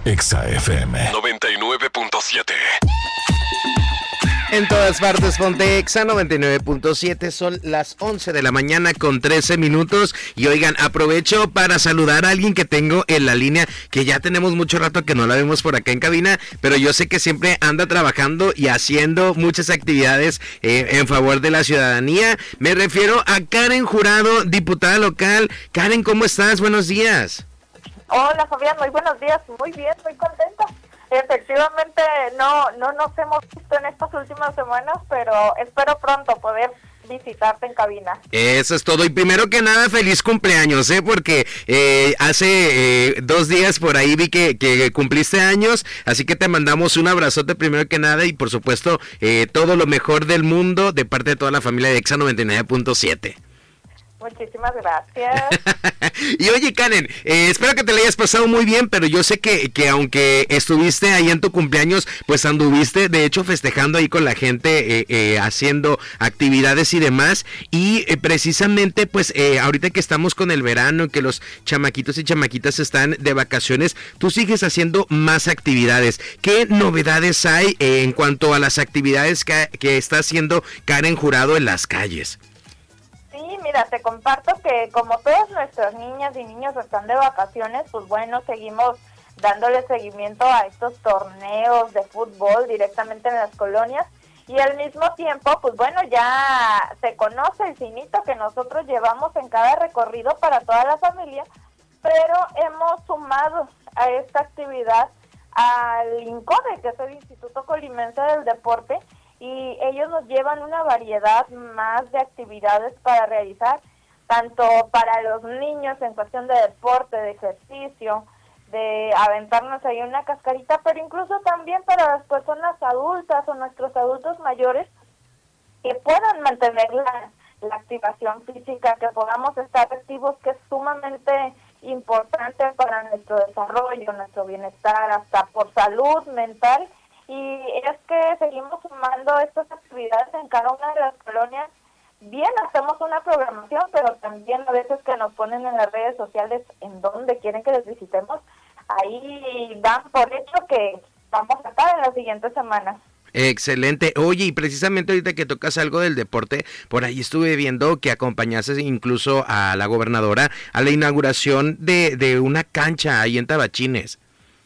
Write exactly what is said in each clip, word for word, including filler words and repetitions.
Exa F M noventa y nueve punto siete. En todas partes, ponte Exa noventa y nueve punto siete. Son las once de la mañana con trece minutos. Y oigan, aprovecho para saludar a alguien que tengo en la línea, que ya tenemos mucho rato que no la vemos por acá en cabina, pero yo sé que siempre anda trabajando y haciendo muchas actividades eh, en favor de la ciudadanía. Me refiero a Karen Jurado, diputada local. Karen, ¿cómo estás? Buenos días. Hola, Fabián, muy buenos días. Muy bien, muy contenta. Efectivamente, no no nos hemos visto en estas últimas semanas, pero espero pronto poder visitarte en cabina. Eso es todo. Y primero que nada, feliz cumpleaños, ¿eh? Porque eh, hace eh, dos días por ahí vi que, que cumpliste años, así que te mandamos un abrazote primero que nada y por supuesto eh, todo lo mejor del mundo de parte de toda la familia de Exa noventa y nueve punto siete. Muchísimas gracias. Y oye, Karen, eh, espero que te la hayas pasado muy bien, pero yo sé que, que aunque estuviste ahí en tu cumpleaños, pues anduviste, de hecho, festejando ahí con la gente, eh, eh, haciendo actividades y demás, y eh, precisamente, pues, eh, ahorita que estamos con el verano, que los chamaquitos y chamaquitas están de vacaciones, tú sigues haciendo más actividades. ¿Qué novedades hay eh, en cuanto a las actividades que, que está haciendo Karen Jurado en las calles? Sí, mira, te comparto que como todas nuestras niñas y niños están de vacaciones, pues bueno, seguimos dándole seguimiento a estos torneos de fútbol directamente en las colonias y al mismo tiempo, pues bueno, ya se conoce el cinito que nosotros llevamos en cada recorrido para toda la familia, pero hemos sumado a esta actividad al INCODE, que es el Instituto Colimense del Deporte, y ellos nos llevan una variedad más de actividades para realizar, tanto para los niños en cuestión de deporte, de ejercicio, de aventarnos ahí una cascarita, pero incluso también para las personas adultas o nuestros adultos mayores que puedan mantener la, la activación física, que podamos estar activos, que es sumamente importante para nuestro desarrollo, nuestro bienestar, hasta por salud mental. Y es que seguimos sumando estas actividades en cada una de las colonias. Bien, hacemos una programación, pero también a veces que nos ponen en las redes sociales en donde quieren que les visitemos, ahí dan por hecho que vamos a estar en las siguientes semanas. Excelente. Oye, y precisamente ahorita que tocas algo del deporte, por ahí estuve viendo que acompañaste incluso a la gobernadora a la inauguración de, de una cancha ahí en Tabachines.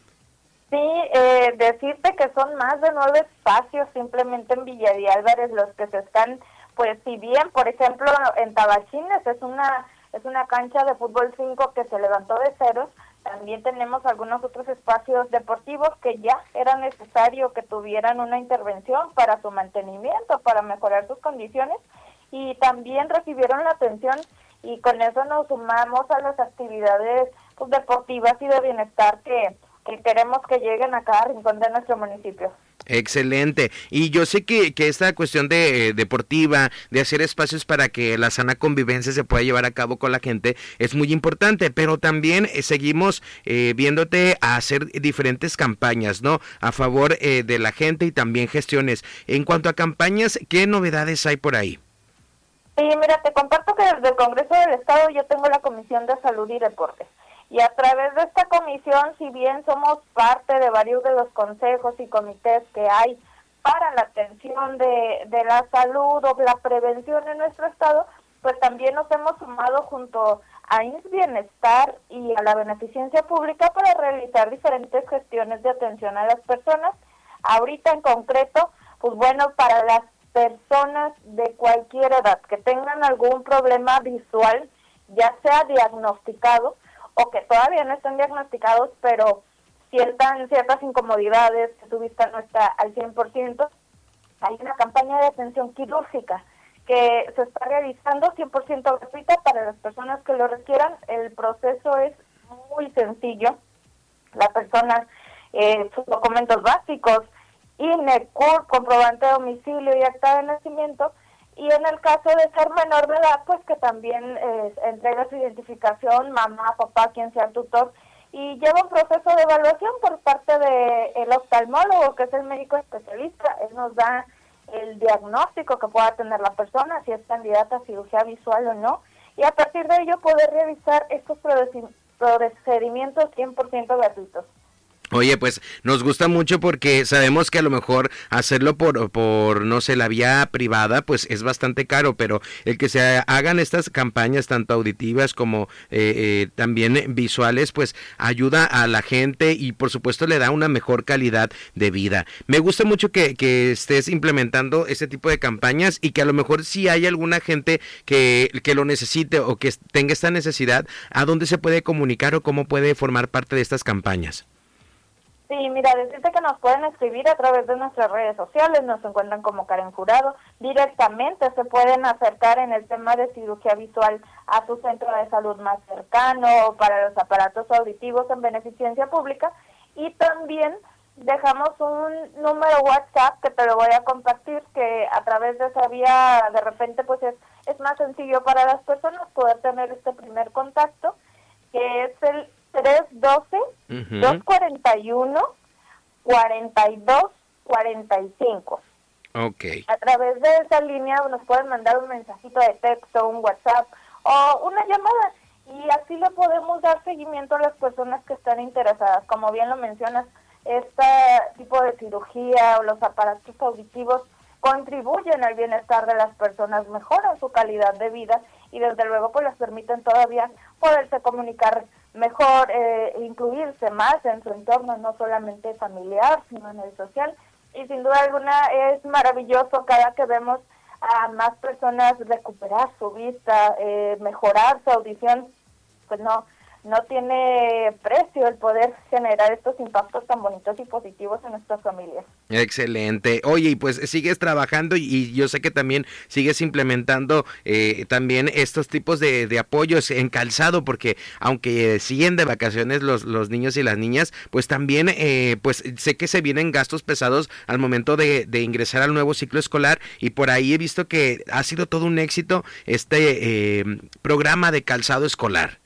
Sí, eh, decirte que son más de nueve espacios simplemente en Villa de Álvarez los que se están, pues si bien, por ejemplo, en Tabachines es una es una cancha de fútbol cinco que se levantó de ceros, también tenemos algunos otros espacios deportivos que ya era necesario que tuvieran una intervención para su mantenimiento, para mejorar sus condiciones, y también recibieron la atención y con eso nos sumamos a las actividades pues, deportivas y de bienestar que que queremos que lleguen a cada rincón de nuestro municipio. Excelente. Y yo sé que, que esta cuestión de eh, deportiva, de hacer espacios para que la sana convivencia se pueda llevar a cabo con la gente, es muy importante, pero también eh, seguimos eh, viéndote a hacer diferentes campañas, ¿no? A favor eh, de la gente y también gestiones. En cuanto a campañas, ¿qué novedades hay por ahí? Sí, mira, te comparto que desde el Congreso del Estado yo tengo la Comisión de Salud y Deportes. Y a través de esta comisión, si bien somos parte de varios de los consejos y comités que hay para la atención de, de la salud o la prevención en nuestro estado, pues también nos hemos sumado junto a I N S Bienestar y a la Beneficencia Pública para realizar diferentes gestiones de atención a las personas. Ahorita en concreto, pues bueno, para las personas de cualquier edad que tengan algún problema visual, ya sea diagnosticado, o que todavía no están diagnosticados, pero sientan ciertas incomodidades, que su vista no está al cien por ciento, hay una campaña de atención quirúrgica que se está realizando cien por ciento gratuita para las personas que lo requieran. El proceso es muy sencillo. La persona, eh, sus documentos básicos, I N E, C U R P, comprobante de domicilio y acta de nacimiento, y en el caso de ser menor de edad, pues que también eh, entrega su identificación, mamá, papá, quien sea el tutor, y lleva un proceso de evaluación por parte del oftalmólogo, que es el médico especialista. Él nos da el diagnóstico que pueda tener la persona, si es candidata a cirugía visual o no, y a partir de ello poder realizar estos procedimientos cien por ciento gratuitos. Oye, pues nos gusta mucho porque sabemos que a lo mejor hacerlo por, por, no sé, la vía privada, pues es bastante caro, pero el que se hagan estas campañas tanto auditivas como eh, eh, también visuales, pues ayuda a la gente y por supuesto le da una mejor calidad de vida. Me gusta mucho que, que estés implementando este tipo de campañas y que a lo mejor si hay alguna gente que, que lo necesite o que tenga esta necesidad, ¿a dónde se puede comunicar o cómo puede formar parte de estas campañas? Sí, mira, decirte que nos pueden escribir a través de nuestras redes sociales, nos encuentran como Karen Jurado, directamente se pueden acercar en el tema de cirugía visual a su centro de salud más cercano, para los aparatos auditivos en beneficencia pública, y también dejamos un número WhatsApp que te lo voy a compartir, que a través de esa vía de repente pues es, es más sencillo para las personas poder tener este primer contacto, que es el tres uno dos, uh-huh. dos cuatro uno, cuatro dos cuatro cinco. Okay. A través de esa línea nos pueden mandar un mensajito de texto, un WhatsApp o una llamada y así le podemos dar seguimiento a las personas que están interesadas. Como bien lo mencionas, este tipo de cirugía o los aparatos auditivos contribuyen al bienestar de las personas, mejoran su calidad de vida y desde luego pues les permiten todavía poderse comunicar mejor, eh, incluirse más en su entorno, no solamente familiar, sino en el social. Y sin duda alguna es maravilloso cada que vemos a más personas recuperar su vista, eh, mejorar su audición, pues no no tiene precio el poder generar estos impactos tan bonitos y positivos en nuestras familias. Excelente. Oye, y pues sigues trabajando y, y yo sé que también sigues implementando eh, también estos tipos de, de apoyos en calzado, porque aunque siguen de vacaciones los, los niños y las niñas, pues también eh, pues sé que se vienen gastos pesados al momento de, de ingresar al nuevo ciclo escolar y por ahí he visto que ha sido todo un éxito este eh, programa de calzado escolar.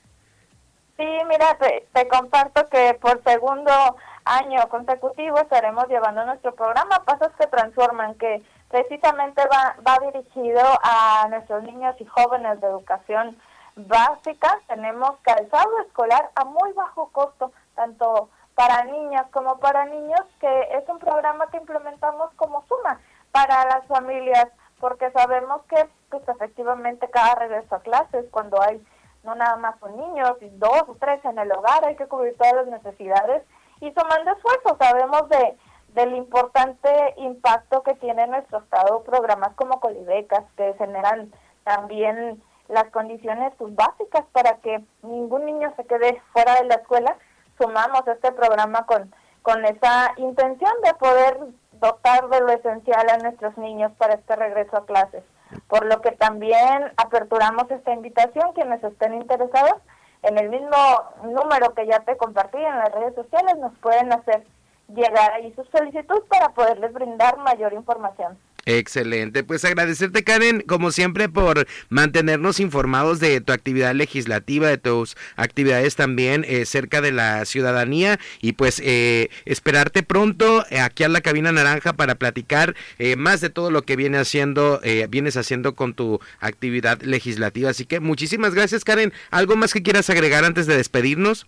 Sí, mira, te, te comparto que por segundo año consecutivo estaremos llevando nuestro programa Pasos que Transforman, que precisamente va, va dirigido a nuestros niños y jóvenes de educación básica. Tenemos calzado escolar a muy bajo costo, tanto para niñas como para niños, que es un programa que implementamos como suma para las familias, porque sabemos que pues efectivamente cada regreso a clases, cuando hay no nada más con niños, dos o tres en el hogar, hay que cubrir todas las necesidades y sumando esfuerzos. Sabemos de del importante impacto que tiene nuestro estado programas como Colibecas, que generan también las condiciones pues, básicas para que ningún niño se quede fuera de la escuela. Sumamos este programa con, con esa intención de poder dotar de lo esencial a nuestros niños para este regreso a clases. Por lo que también aperturamos esta invitación, quienes estén interesados, en el mismo número que ya te compartí en las redes sociales, nos pueden hacer llegar ahí su solicitud para poderles brindar mayor información. Excelente, pues agradecerte, Karen, como siempre, por mantenernos informados de tu actividad legislativa, de tus actividades también eh, cerca de la ciudadanía y pues eh, esperarte pronto eh, aquí a la Cabina Naranja para platicar eh, más de todo lo que viene haciendo, eh, vienes haciendo con tu actividad legislativa. Así que muchísimas gracias, Karen. ¿Algo más que quieras agregar antes de despedirnos?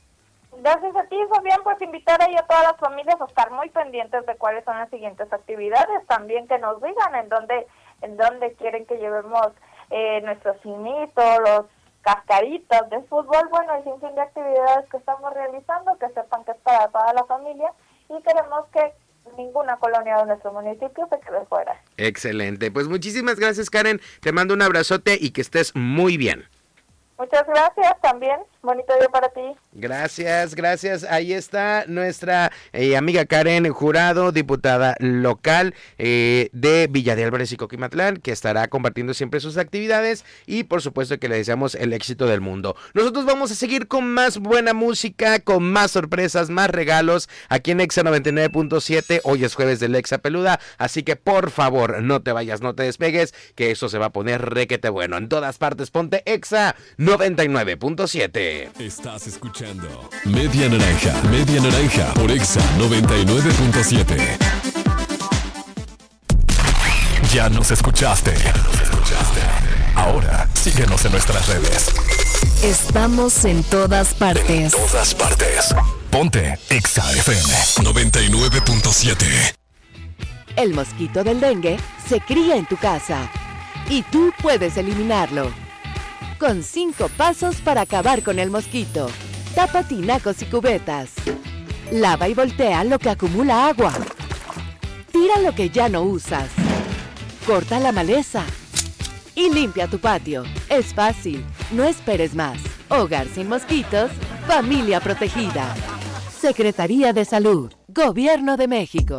Gracias a ti, Fabián, pues invitar ahí a todas las familias a estar muy pendientes de cuáles son las siguientes actividades, también que nos digan en dónde en dónde quieren que llevemos eh, nuestros cinitos, los cascaritas de fútbol, bueno, el sinfín de actividades que estamos realizando, que sepan que es para toda la familia y queremos que ninguna colonia de nuestro municipio se quede fuera. Excelente, pues muchísimas gracias, Karen, te mando un abrazote y que estés muy bien. Muchas gracias también, bonito día para ti. Gracias, gracias. Ahí está nuestra eh, amiga Karen Jurado, diputada local eh, de Villa de Álvarez y Coquimatlán, que estará compartiendo siempre sus actividades y por supuesto que le deseamos el éxito del mundo. Nosotros vamos a seguir con más buena música, con más sorpresas, más regalos aquí en Exa noventa y nueve punto siete. Hoy es jueves del Exa Peluda, así que por favor no te vayas, no te despegues, que eso se va a poner requete bueno. En todas partes ponte Exa noventa y nueve punto siete. Estás escuchando Media Naranja, Media Naranja por Exa noventa y nueve punto siete. Ya nos escuchaste. Ya nos escuchaste. Ahora síguenos en nuestras redes. Estamos en todas partes. En todas partes. Ponte Exa F M noventa y nueve punto siete. El mosquito del dengue se cría en tu casa y tú puedes eliminarlo. Con cinco pasos para acabar con el mosquito. Tapa tinacos y cubetas. Lava y voltea lo que acumula agua. Tira lo que ya no usas. Corta la maleza. Y limpia tu patio. Es fácil, no esperes más. Hogar sin mosquitos, familia protegida. Secretaría de Salud, Gobierno de México.